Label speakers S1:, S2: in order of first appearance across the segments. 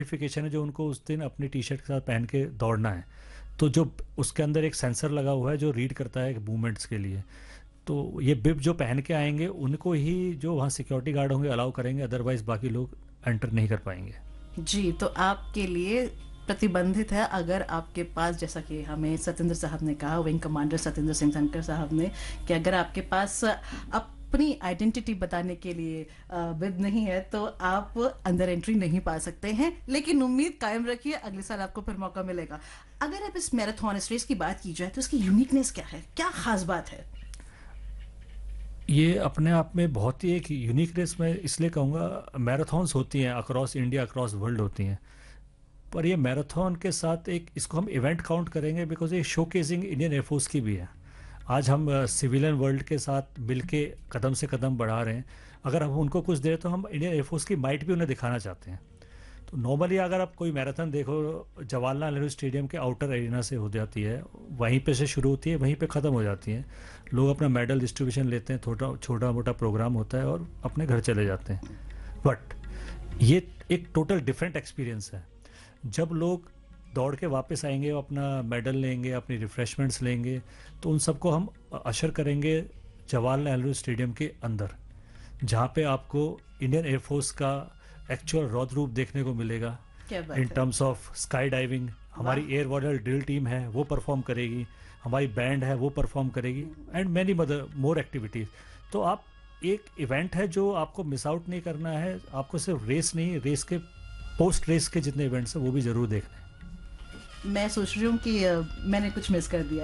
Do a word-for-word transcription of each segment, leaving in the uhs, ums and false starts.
S1: Certification है जो उनको उस दिन अपनी टी शर्ट के साथ पहन के दौड़ना है। तो जो उसके अंदर एक सेंसर लगा हुआ है जो रीड करता है मूवमेंट्स के लिए। तो ये बिब जो पहन के आएंगे उनको ही जो वहाँ सिक्योरिटी गार्ड होंगे अलाउ करेंगे, अदरवाइज बाकी लोग एंटर नहीं कर पाएंगे।
S2: जी, तो आपके लिए प्रतिबंधित है अगर आपके पास, जैसा कि हमें सतेंद्र साहब ने कहा, विंग कमांडर सतेंद्र सिंह धनखड़ साहब ने, कि अगर आपके पास अपनी आइडेंटिटी बताने के लिए विद नहीं है तो आप अंदर एंट्री नहीं पा सकते हैं। लेकिन उम्मीद कायम रखिए, अगले साल आपको फिर मौका मिलेगा। अगर अब इस मैराथन इस रेस की बात की जाए तो इसकी यूनिकनेस क्या है, क्या खास बात है?
S1: ये अपने आप में बहुत ही एक यूनिक रेस मैं इसलिए कहूँगा, मैराथन्स होती हैं अक्रॉस इंडिया अक्रॉस वर्ल्ड होती हैं, पर ये मैराथन के साथ एक इसको हम इवेंट काउंट करेंगे बिकॉज ये शोकेसिंग इंडियन एयरफोर्स की भी है। आज हम सिविलियन वर्ल्ड के साथ मिलके कदम से कदम बढ़ा रहे हैं। अगर हम उनको कुछ दें तो हम इंडियन एयरफोर्स की माइट भी उन्हें दिखाना चाहते हैं। तो नॉर्मली अगर आप कोई मैराथन देखो, जवाहरलाल नेहरू स्टेडियम के आउटर एरिना से हो जाती है, वहीं पे से शुरू होती है, वहीं पे ख़त्म हो जाती है। लोग अपना मेडल डिस्ट्रीब्यूशन लेते हैं, छोटा छोटा मोटा प्रोग्राम होता है और अपने घर चले जाते हैं। बट ये एक टोटल डिफरेंट एक्सपीरियंस है। जब लोग दौड़ के वापस आएंगे, वो अपना मेडल लेंगे, अपनी रिफ्रेशमेंट्स लेंगे, तो उन सबको हम अशर करेंगे जवाहरलाल नेहरू स्टेडियम के अंदर, जहाँ पे आपको इंडियन एयरफोर्स का एक्चुअल रौद्र रूप देखने को मिलेगा।
S2: क्या बात
S1: इन
S2: है।
S1: टर्म्स ऑफ स्काई डाइविंग, हमारी एयर वॉरियर ड्रिल टीम है वो परफॉर्म करेगी, हमारी बैंड है वो परफॉर्म करेगी, and many mother more activities. तो आप एक इवेंट है जो आपको मिस आउट नहीं करना है। आपको सिर्फ रेस नहीं, रेस के पोस्ट रेस के जितने इवेंट्स हैं वो भी जरूर देखने हैं।
S2: मैं सोच रही हूँ कि अ, मैंने कुछ मिस कर दिया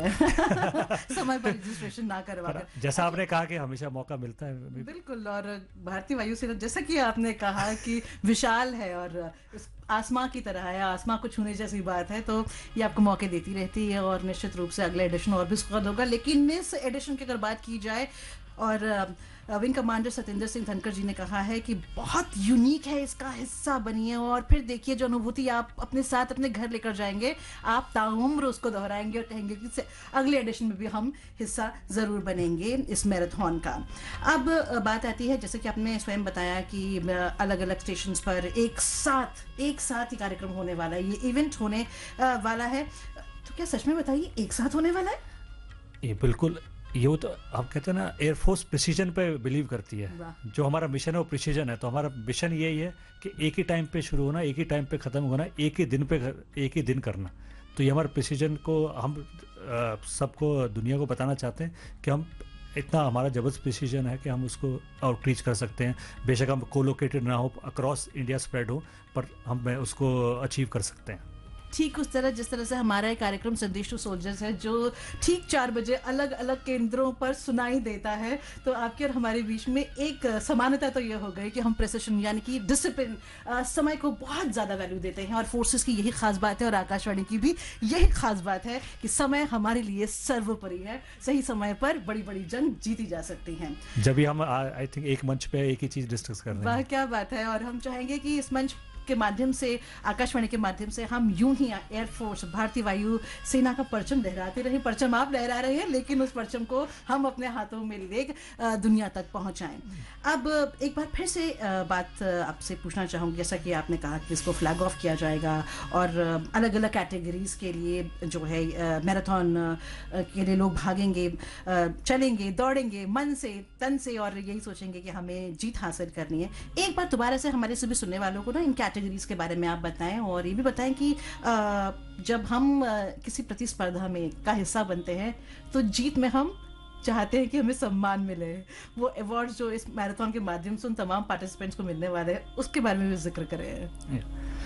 S2: है समय पर रजिस्ट्रेशन ना करवा
S1: पर
S2: कर।
S1: जैसा आपने कहा कि हमेशा मौका मिलता है।
S2: बिल्कुल। और भारतीय वायुसेना, जैसा कि आपने कहा कि विशाल है और इस आसमां की तरह है, आसमां को छूने जैसी बात है, तो ये आपको मौके देती रहती है और निश्चित रूप से अगला एडिशन और भी सुखद होगा। लेकिन इस एडिशन की अगर बात की जाए, और अ, विंग कमांडर सतेंद्र सिंह धनखड़ जी ने कहा है कि बहुत यूनिक है, इसका हिस्सा बनिए और फिर देखिए जो अनुभूति आप अपने साथ अपने घर लेकर जाएंगे, आप ताउम्र उसको दोहराएंगे और कहेंगे कि से अगले एडिशन में भी हम हिस्सा ज़रूर बनेंगे इस मैराथन का। अब अ, बात आती है, जैसे कि आपने स्वयं बताया कि अलग अलग स्टेशन पर एक साथ एक साथ ही कार्यक्रम होने वाला है, ये इवेंट होने अ, वाला है। तो क्या सच में, बताइए, एक साथ होने वाला है?
S1: ये बिल्कुल, ये वो तो आप कहते हैं ना, एयरफोर्स प्रिसीजन पे बिलीव करती है।
S2: वाह।
S1: जो हमारा मिशन है वो प्रिसीजन है। तो हमारा मिशन यही है कि एक ही टाइम पे शुरू होना, एक ही टाइम पे ख़त्म होना, एक ही दिन पे एक ही दिन करना। तो ये हमारे प्रिसीजन को हम अ, सबको दुनिया को बताना चाहते हैं कि हम इतना, हमारा जबरदस्त प्रिसीजन है कि हम उसको आउटरीच कर सकते हैं। बेशक हम कोलोकेटेड ना हो, अक्रॉस इंडिया स्प्रेड हो, पर हम उसको अचीव कर सकते हैं।
S2: ठीक उस तरह जिस तरह से हमारा एक कार्यक्रम संदेश टू सोल्जर्स है, जो ठीक चार बजे अलग अलग केंद्रों पर सुनाई देता है, तो आपके और हमारे बीच में एक अ, समानता तो ये हो गई कि हम प्रेसिशन यानी कि डिसिप्लिन, समय को बहुत ज़्यादा वैल्यू देते हैं। और फोर्सेस की यही खास बात है और आकाशवाणी की भी यही खास बात है कि समय हमारे लिए सर्वोपरि है। सही समय पर बड़ी बड़ी जंग जीती जा सकती हैं।
S1: जब भी हम आई थिंक एक मंच पे एक ही चीज़ डिस्कस कर रहे
S2: वाह,
S1: हैं।
S2: क्या बात है। और हम चाहेंगे कि इस मंच के माध्यम से, आकाशवाणी के माध्यम से, हम यूं ही एयरफोर्स, भारतीय वायु सेना का परचम लहराते रहें। परचम आप लहरा रहे हैं, लेकिन उस परचम को हम अपने हाथों में ले अ, दुनिया तक पहुंचाएं। अब एक बार फिर से अ, बात अ, आपसे पूछना चाहूँगी, जैसा कि आपने कहा कि इसको फ्लैग ऑफ किया जाएगा और अलग अलग कैटेगरीज के लिए जो है मैराथन के लिए लोग भागेंगे, अ, चलेंगे, दौड़ेंगे मन से तन से, और यही सोचेंगे कि हमें जीत हासिल करनी है। एक बार दोबारा से हमारे सभी सुनने वालों को ना इन कैटेगरीज के बारे में आप बताएं, और ये भी बताएं कि अ, जब हम अ, किसी प्रतिस्पर्धा में का हिस्सा बनते हैं तो जीत में हम चाहते हैं कि हमें सम्मान मिले। वो अवार्ड जो इस मैराथन के माध्यम से उन तमाम पार्टिसिपेंट्स को मिलने वाले हैं, उसके बारे में भी जिक्र करें।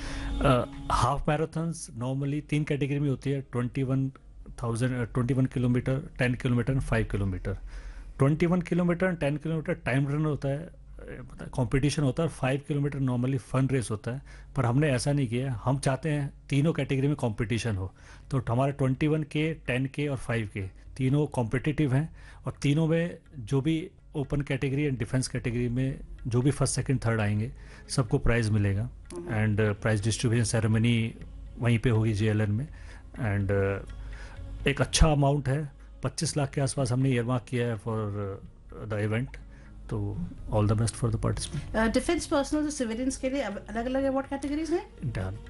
S1: हाफ मैराथन्स नॉर्मली तीन कैटेगरी में होती है, twenty one thousand twenty one kilometre, ten kilometre, five kilometre. Twenty one kilometre ten kilometre time run होता है, कंपटीशन होता है। Five kilometre normally fun race होता है। पर हमने ऐसा नहीं किया, हम चाहते हैं तीनों कैटेगरी में कंपटीशन हो। तो हमारे ट्वेंटी वन के, टेन के और फाइव के तीनों कॉम्पिटिटिव हैं, और तीनों में जो भी open category and defence category में जो भी फर्स्ट सेकंड थर्ड आएंगे सबको प्राइज़ मिलेगा। एंड प्राइज़ डिस्ट्रीब्यूशन सेरेमनी वहीं पे होगी जेएलएन में। एंड एक अच्छा अमाउंट है, पच्चीस लाख के आसपास हमने ईयरमार्क किया है फॉर द इवेंट। तो all the best for the participant.
S2: Defence personnel civilians के लिए अलग अलग अवार्ड कैटेगरीज हैं?